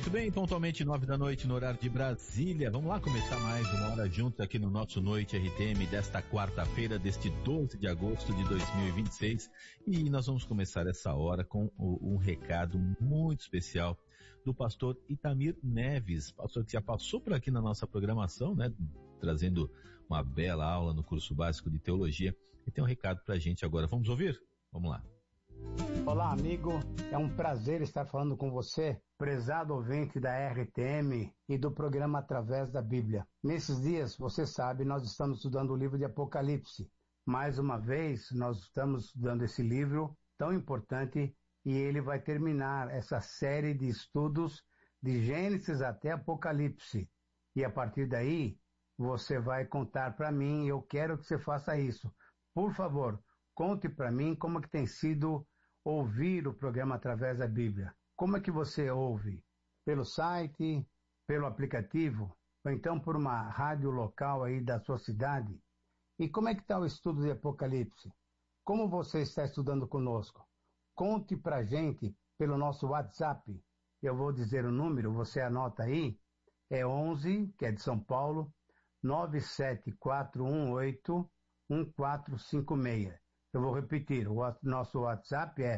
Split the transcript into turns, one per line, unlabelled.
Muito bem, pontualmente 9 da noite no horário de Brasília. Vamos lá começar mais uma hora juntos aqui no nosso Noite RTM desta quarta-feira, deste 12 de agosto de 2026. E nós vamos começar essa hora com um recado muito especial do pastor Itamir Neves, pastor que já passou por aqui na nossa programação, né? Trazendo uma bela aula no curso básico de teologia. E tem um recado pra gente agora. Vamos ouvir? Vamos lá.
Olá, amigo. É um prazer estar falando com você, prezado ouvinte da RTM e do programa Através da Bíblia. Nesses dias, você sabe, nós estamos estudando o livro de Apocalipse. Mais uma vez, nós estamos estudando esse livro tão importante e ele vai terminar essa série de estudos de Gênesis até Apocalipse. E a partir daí, você vai contar para mim, eu quero que você faça isso. Por favor, conte para mim como que tem sido ouvir o programa Através da Bíblia. Como é que você ouve? Pelo site, pelo aplicativo, ou então por uma rádio local aí da sua cidade? E como é que está o estudo de Apocalipse? Como você está estudando conosco? Conte pra gente pelo nosso WhatsApp. Eu vou dizer o número, você anota aí. É 11, que é de São Paulo, 974181456. Eu vou repetir, o nosso WhatsApp é